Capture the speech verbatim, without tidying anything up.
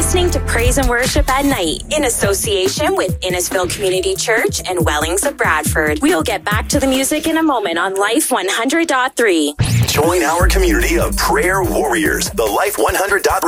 listening to Praise and Worship at Night in association with Innisfil Community Church and Wellings of Bradford. We'll get back to the music in a moment on Life one hundred point three. Join our community of prayer warriors. The Life one hundred point three